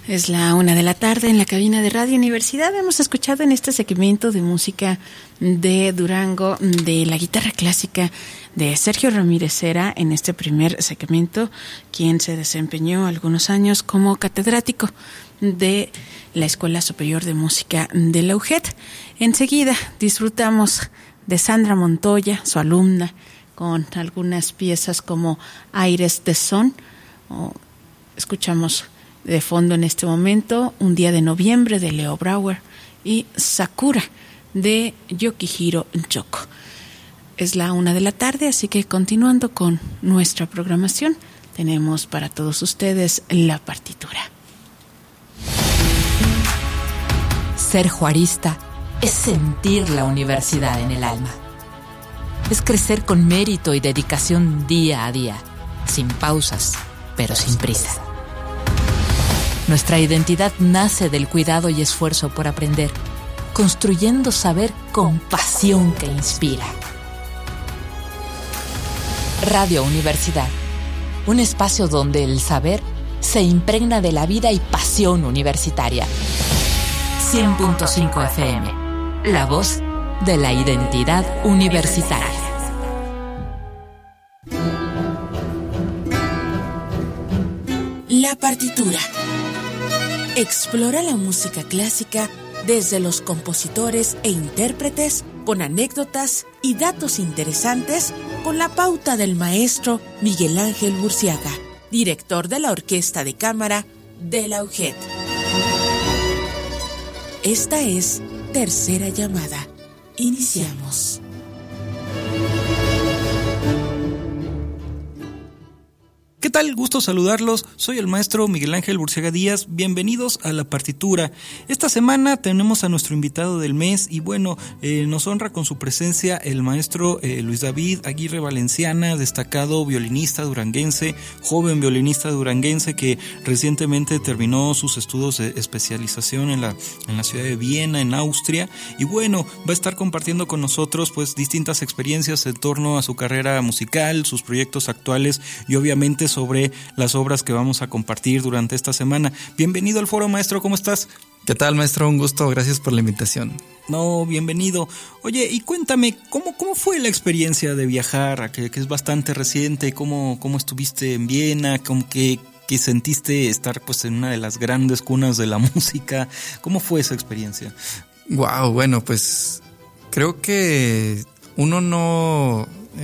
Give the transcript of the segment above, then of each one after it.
Es la 1:00 p.m. en la cabina de Radio Universidad. Hemos escuchado en este segmento de música de Durango, de la guitarra clásica de Sergio Ramírez Era, en este primer segmento, quien se desempeñó algunos años como catedrático de la Escuela Superior de Música de la UGED. Enseguida disfrutamos de Sandra Montoya, su alumna, con algunas piezas como Aires de Son. Escuchamos de fondo en este momento Un día de noviembre de Leo Brouwer y Sakura de Yukihiro Yoko. Es la 1:00 p.m, así que continuando con nuestra programación, tenemos para todos ustedes la partitura. Ser juarista es sentir la universidad en el alma. Es crecer con mérito y dedicación día a día, sin pausas, pero sin prisa. Nuestra identidad nace del cuidado y esfuerzo por aprender, construyendo saber con pasión que inspira. Radio Universidad, un espacio donde el saber se impregna de la vida y pasión universitaria. 100.5 FM, la voz de la identidad universitaria. La partitura. Explora la música clásica desde los compositores e intérpretes, con anécdotas y datos interesantes, con la pauta del maestro Miguel Ángel Burciaga, director de la Orquesta de Cámara de la UGED. Esta es Tercera Llamada. Iniciamos. ¿Qué tal? Gusto saludarlos. Soy el maestro Miguel Ángel Burciaga Díaz. Bienvenidos a La Partitura. Esta semana tenemos a nuestro invitado del mes y bueno, nos honra con su presencia el maestro Luis David Aguirre Valenciana, destacado violinista duranguense, joven violinista duranguense que recientemente terminó sus estudios de especialización en la ciudad de Viena, en Austria, y bueno, va a estar compartiendo con nosotros pues distintas experiencias en torno a su carrera musical, sus proyectos actuales y obviamente sobre las obras que vamos a compartir durante esta semana. Bienvenido al foro, maestro, ¿cómo estás? ¿Qué tal, maestro? Un gusto, gracias por la invitación. No, bienvenido. Oye, y cuéntame, ¿cómo fue la experiencia de viajar, que es bastante reciente? ¿Cómo estuviste en Viena? ¿Qué sentiste estar pues en una de las grandes cunas de la música? ¿Cómo fue esa experiencia? Wow, bueno, pues creo que uno no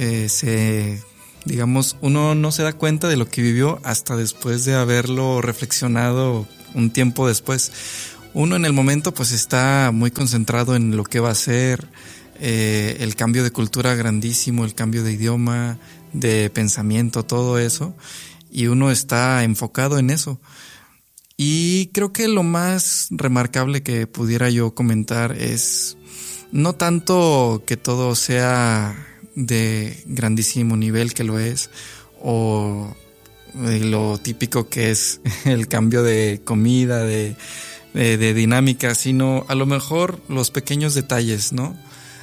uno no se da cuenta de lo que vivió hasta después de haberlo reflexionado un tiempo después. Uno en el momento pues está muy concentrado en lo que va a ser, el cambio de cultura grandísimo, el cambio de idioma, de pensamiento, todo eso, y uno está enfocado en eso. Y creo que lo más remarcable que pudiera yo comentar es no tanto que todo sea de grandísimo nivel, que lo es, o lo típico que es el cambio de comida, de dinámica, sino a lo mejor los pequeños detalles, ¿no?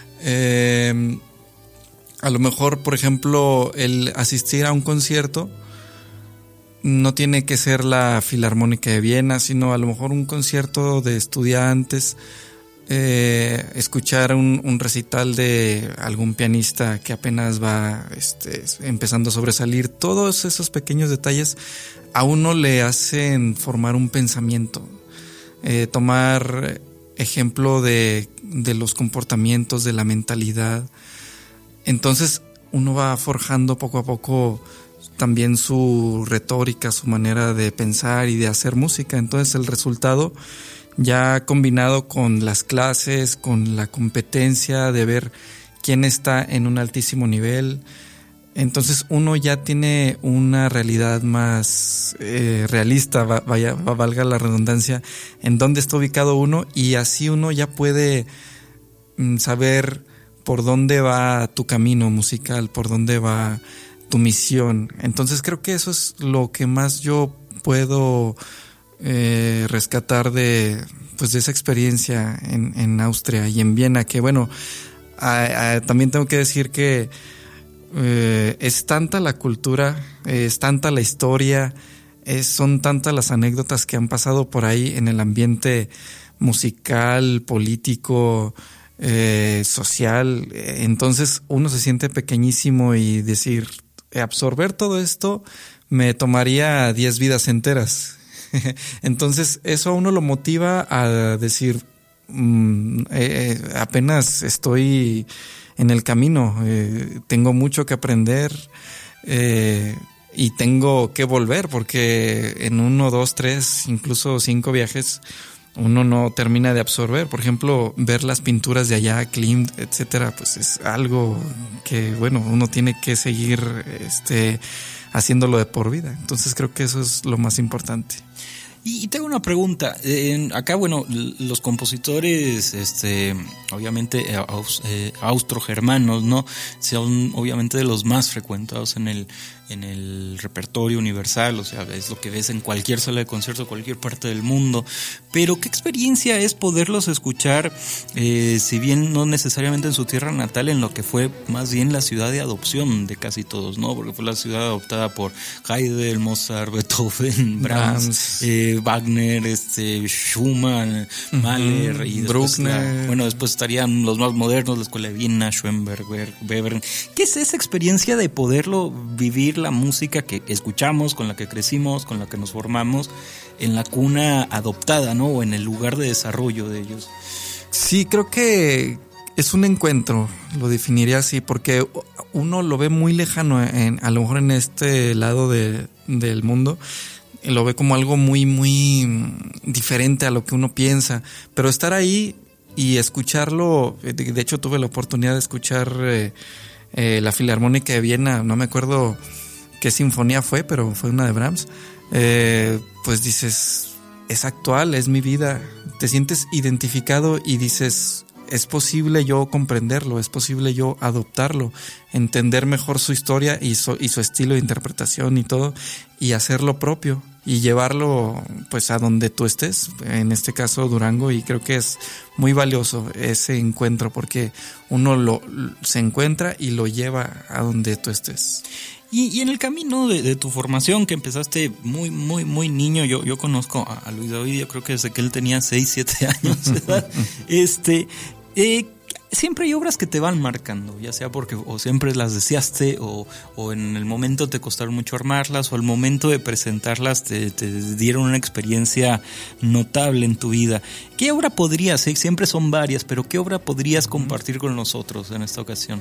A lo mejor, por ejemplo, el asistir a un concierto no tiene que ser la Filarmónica de Viena, sino a lo mejor un concierto de estudiantes, escuchar un recital de algún pianista que apenas va empezando a sobresalir. Todos esos pequeños detalles a uno le hacen formar un pensamiento, tomar ejemplo de los comportamientos, de la mentalidad. Entonces uno va forjando poco a poco también su retórica, su manera de pensar y de hacer música. Entonces el resultado, ya combinado con las clases, con la competencia de ver quién está en un altísimo nivel, entonces uno ya tiene una realidad más realista, valga la redundancia, en dónde está ubicado uno, y así uno ya puede saber por dónde va tu camino musical, por dónde va tu misión. Entonces creo que eso es lo que más yo puedo rescatar de esa experiencia en Austria y en Viena, que bueno, también tengo que decir que es tanta la cultura, es tanta la historia, son tantas las anécdotas que han pasado por ahí en el ambiente musical, político, social. Entonces uno se siente pequeñísimo y decir, absorber todo esto me tomaría 10 vidas enteras. Entonces eso a uno lo motiva a decir, apenas estoy en el camino, tengo mucho que aprender, y tengo que volver, porque en 1, 2, 3, incluso 5 viajes uno no termina de absorber. Por ejemplo, ver las pinturas de allá, Klimt, etcétera, pues es algo que, bueno, uno tiene que seguir haciéndolo de por vida. Entonces creo que eso es lo más importante. Y tengo una pregunta. Acá, bueno, los compositores, obviamente austrogermanos, ¿no? Son obviamente de los más frecuentados en el repertorio universal, o sea, es lo que ves en cualquier sala de concierto, cualquier parte del mundo. Pero ¿qué experiencia es poderlos escuchar, si bien no necesariamente en su tierra natal, en lo que fue más bien la ciudad de adopción de casi todos, ¿no? Porque fue la ciudad adoptada por Haydn, Mozart, Beethoven, Brahms, Wagner, Schumann, Mahler y Bruckner. Después estarían los más modernos, la escuela de Viena, Schoenberg, Webern. ¿Qué es esa experiencia de poderlo vivir, la música que escuchamos, con la que crecimos, con la que nos formamos, en la cuna adoptada, ¿no? O en el lugar de desarrollo de ellos? Sí, creo que es un encuentro, lo definiría así, porque uno lo ve muy lejano, a lo mejor en este lado del mundo, lo ve como algo muy, muy diferente a lo que uno piensa, pero estar ahí y escucharlo, de hecho tuve la oportunidad de escuchar la Filarmónica de Viena, no me acuerdo qué sinfonía fue, pero fue una de Brahms, pues dices, es actual, es mi vida, te sientes identificado y dices, es posible yo comprenderlo, es posible yo adoptarlo, entender mejor su historia y su estilo de interpretación y todo, y hacerlo propio y llevarlo pues a donde tú estés, en este caso Durango, y creo que es muy valioso ese encuentro porque uno se encuentra y lo lleva a donde tú estés. Y en el camino de tu formación, que empezaste muy, muy, muy niño, yo conozco a Luis David, yo creo que desde que él tenía 6, 7 años de edad, siempre hay obras que te van marcando, ya sea porque o siempre las deseaste o en el momento te costaron mucho armarlas, o al momento de presentarlas te dieron una experiencia notable en tu vida. ¿Qué obra podrías, siempre son varias, pero qué obra podrías compartir con nosotros en esta ocasión?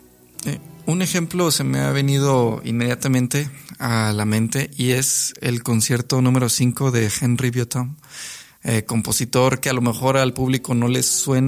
Un ejemplo se me ha venido inmediatamente a la mente y es el concierto número 5 de Henry Vieuxtemps, compositor que a lo mejor al público no les suena